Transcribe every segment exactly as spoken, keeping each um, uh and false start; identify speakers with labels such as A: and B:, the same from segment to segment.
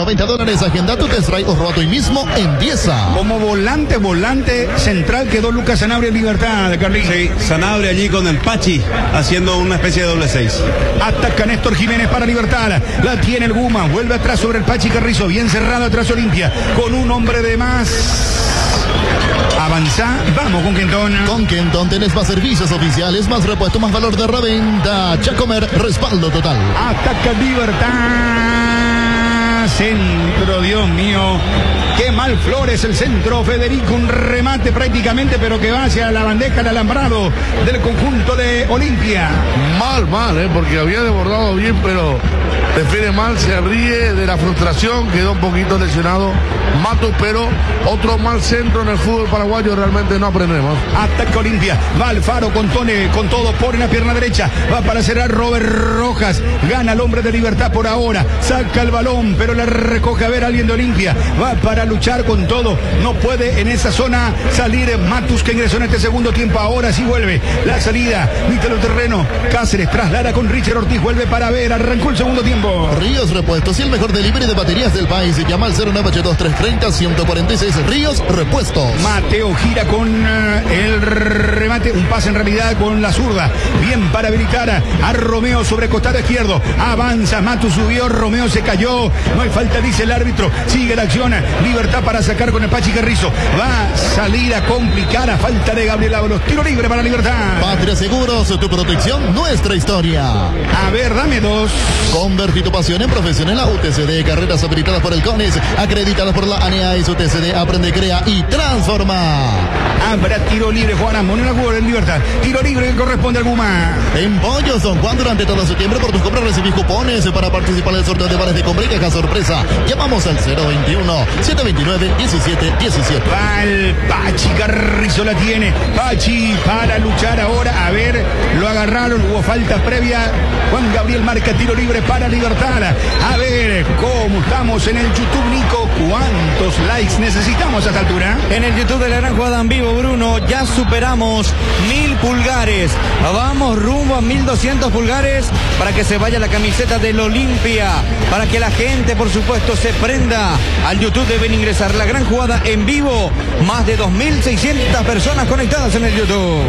A: noventa dólares. Agenda tu test drive o roba hoy mismo en Dieza.
B: Como volante, volante central quedó Lucas Sanabria en Libertad, Carlín.
C: Sí, Sanabria allí con el Pachi, haciendo una especie de doble seis.
B: Ataca Néstor Jiménez para Libertad. La tiene el Guma. Vuelve atrás sobre el Pachi Carrizo. Bien cerrado atrás Olimpia. Con un hombre de más. Avanza, vamos con Kenton.
A: Con Kenton tenés más servicios oficiales, más repuesto, más valor de reventa. Chacomer, respaldo total.
B: Ataca Libertad. Centro, Dios mío. Qué mal Flores el centro. Federico, un remate prácticamente, pero que va hacia la bandeja del alambrado del conjunto de Olimpia.
D: Mal, mal, ¿eh? Porque había desbordado bien, pero define mal, se ríe de la frustración, quedó un poquito lesionado Matos, pero otro mal centro en el fútbol paraguayo, realmente no aprendemos.
B: Ataca Olimpia, va Alfaro con Tone, con todo, pone la pierna derecha, va para cerrar Robert Rojas, gana el hombre de Libertad por ahora, saca el balón, pero la recoge a ver alguien de Olimpia, va para luchar con todo, no puede en esa zona salir Matus, que ingresó en este segundo tiempo, ahora sí vuelve, la salida, mitad del terreno, Cáceres traslada con Richard Ortiz, vuelve para ver, arrancó el segundo tiempo.
A: Ríos Repuestos y el mejor delivery de baterías del país. Llama al cero nueve ocho dos tres tres cero uno cuatro seis. Ríos Repuestos.
B: Mateo gira con uh, el remate, un pase en realidad con la zurda. Bien para habilitar a, a Romeo sobre costado izquierdo. Avanza, Matu subió, Romeo se cayó. No hay falta, dice el árbitro. Sigue la acción. Libertad para sacar con el Pachi Carrizo. Va salida complicada. Falta de Gabriel Ábalos. Tiro libre para Libertad.
A: Patria Seguros, tu protección, nuestra historia.
B: A ver, dame dos.
A: Convertir tu pasión en profesión en la U T C D. Carreras habilitadas por el CONES, acreditadas por la A N E A y su U T C D. Aprende, crea y transforma.
B: Habrá tiro libre, Juan Moneda jugador en Libertad. Tiro libre que corresponde al Guma.
A: En Pollos Don Juan, durante todo septiembre, por tus compras recibís cupones para participar en el sorteo de vales de compra y caja sorpresa. Llamamos al cero veintiuno, setecientos veintinueve, diecisiete diecisiete.
B: Val, Pachi Carrizo la tiene. Pachi para luchar ahora. A ver, lo agarraron, hubo falta previa. Juan Gabriel marca tiro libre para Libertad. A ver cómo estamos en el YouTube, Nico. ¿Cuántos likes necesitamos a esta altura?
E: En el YouTube de la Gran Jugada en Vivo, Bruno, ya superamos mil pulgares. Vamos rumbo a mil doscientos pulgares para que se vaya la camiseta del Olimpia. Para que la gente, por supuesto, se prenda al YouTube. Deben ingresar la Gran Jugada en Vivo. Más de dos mil seiscientas personas conectadas en el YouTube.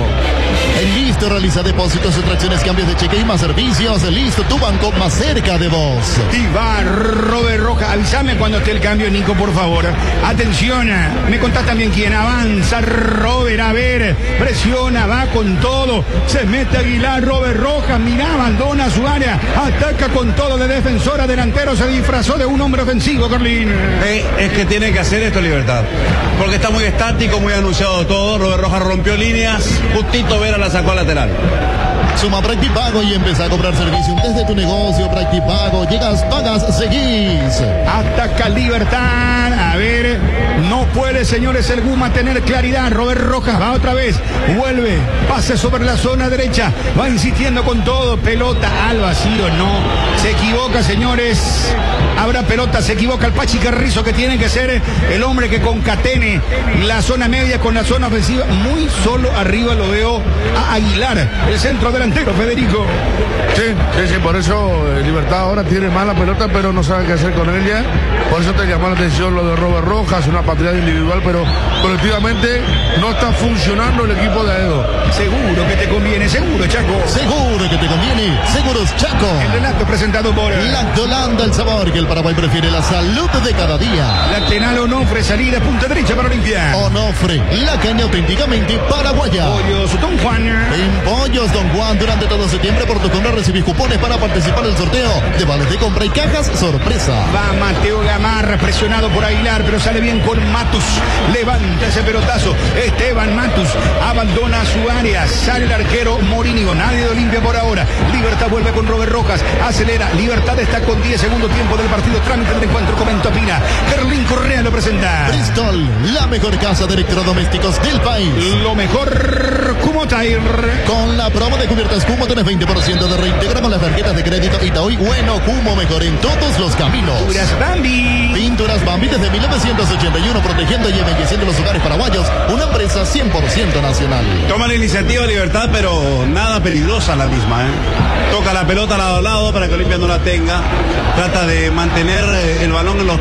A: En Listo realiza depósitos, extracciones, cambios de cheque y más servicios. Listo, tu banco más cerca de vos.
B: Y va Robert Rojas. Avísame cuando esté el cambio, Nico, por favor. Atención, me contás también quién avanza. Robert, a ver, presiona, va con todo. Se mete Aguilar, Robert Rojas, mira, abandona su área. Ataca con todo de defensora, delantero, se disfrazó de un hombre ofensivo, Carlín.
C: Eh, es que tiene que hacer esto Libertad, porque está muy estático, muy anunciado todo. Robert Rojas rompió líneas, justito Vera la sacó a lateral.
A: Suma Practipago y empieza a cobrar servicio desde tu negocio. Practipago, llegas, pagas, seguís.
B: Ataca Libertad. A ver, no puede, señores, el Guma tener claridad. Robert Rojas va otra vez. Vuelve, pase sobre la zona derecha. Va insistiendo con todo. Pelota al vacío, no. Se equivoca, señores. Habrá pelota, se equivoca el Pachi Carrizo, que tiene que ser el hombre que concatene la zona media con la zona ofensiva. Muy solo arriba lo veo a Aguilar, el centro delantero, Federico.
D: Sí, sí, sí, por eso eh, Libertad ahora tiene mala pelota, pero no sabe qué hacer con ella. Por eso te llamó la atención lo de Robert Rojas, una patriada individual, pero colectivamente no está funcionando el equipo de Aedo.
B: Seguro que te conviene, seguro, Chaco.
A: Seguro que te conviene, Seguros Chaco.
B: El relato presentado por
A: Lactolanda, el sabor que el Paraguay prefiere, la salud de cada día.
B: Lactenal Onofre, salida punta derecha para Olimpia.
A: Onofre, la caña auténticamente paraguaya.
B: Pollos Don Juan.
A: En Pollos Don Juan, durante todo septiembre, por tu compra recibís cupones para participar del sorteo de vales de compra y cajas sorpresa.
B: Va Mateo Gamarra, presionado por Aguilar, pero sale bien con Matus. Levanta ese pelotazo. Esteban Matus abandona su área. Sale el arquero Morínigo. Nadie de Olimpia por ahora. Libertad vuelve con Robert Rojas. Acelera. Libertad está con diez segundos tiempo del partido. Trámite del encuentro. Comento Pina. Carlín Correa lo presenta.
A: Bristol, la mejor casa de electrodomésticos del país.
B: Lo mejor Kumo Tire.
A: Con la promo de cubiertas Kumo tenés veinte por ciento de reintegramos las tarjetas de crédito Itaúi. Bueno, Kumo mejor en todos los caminos.
B: Pinturas Bambi.
A: Pinturas Bambi desde mil novecientos ochenta y uno, protegiendo y embelleciendo los hogares paraguayos. Una empresa cien por ciento nacional.
C: Toma la iniciativa Libertad, pero nada peligrosa la misma, ¿eh? Toca la pelota lado a lado para que Olimpia no la tenga. Trata de mantener el balón en los